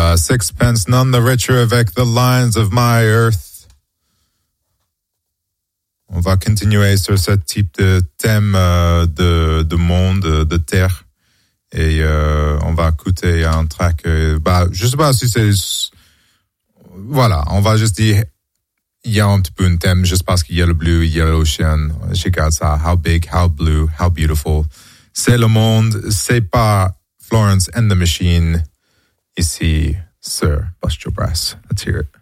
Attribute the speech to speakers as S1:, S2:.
S1: Sixpence None the Richer avec The Lines of My Earth. On va continuer sur ce type de thème de monde, de terre. Et on va écouter un track. Je sais pas si c'est... Voilà, on va juste dire... Il y a un petit peu un thème, juste parce qu'il y a le bleu, il y a l'océan. Je regarde ça. How big, how blue, how beautiful. C'est le monde, c'est pas Florence and the Machine. Ici, Sir Buster Brass. Let's hear it.